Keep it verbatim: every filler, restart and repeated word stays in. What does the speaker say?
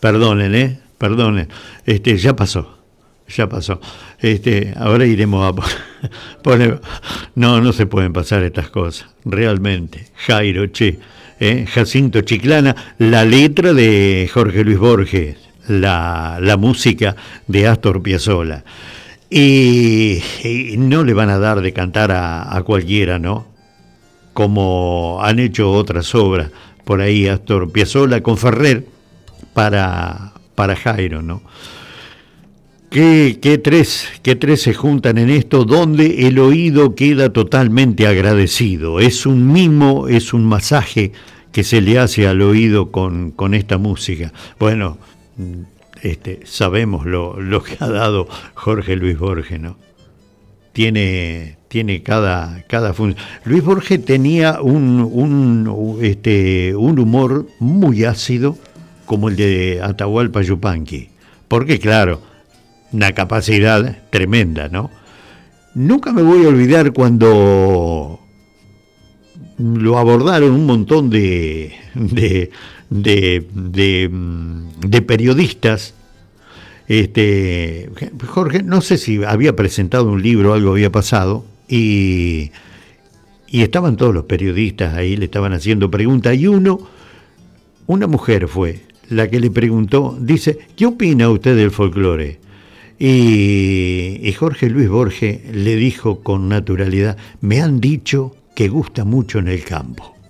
Perdonen, ¿eh? Perdonen. Este, ya pasó. Ya pasó. Este, ahora iremos a poner. No, no se pueden pasar estas cosas. Realmente. Jairo, che. ¿eh? Jacinto Chiclana. La letra de Jorge Luis Borges. La, la música de Astor Piazzolla. Y, y no le van a dar de cantar a, a cualquiera, ¿no? Como han hecho otras obras. Por ahí Astor Piazzolla con Ferrer para, para Jairo, ¿no? ¿Qué, qué, tres, ¿Qué tres se juntan en esto donde el oído queda totalmente agradecido? Es un mimo, es un masaje que se le hace al oído con, con esta música. Bueno, este, sabemos lo, lo que ha dado Jorge Luis Borges, ¿no? Tiene, tiene cada, cada función. Luis Borges tenía un, un, este, un humor muy ácido como el de Atahualpa Yupanqui. Porque claro, una capacidad tremenda, ¿no? Nunca me voy a olvidar cuando lo abordaron un montón de, de, de, de, de periodistas. Este, Jorge, no sé si había presentado un libro, algo había pasado, y, y estaban todos los periodistas ahí, le estaban haciendo preguntas, y uno, una mujer fue la que le preguntó, dice, ¿qué opina usted del folclore? Y, y Jorge Luis Borges le dijo con naturalidad, me han dicho que gusta mucho en el campo.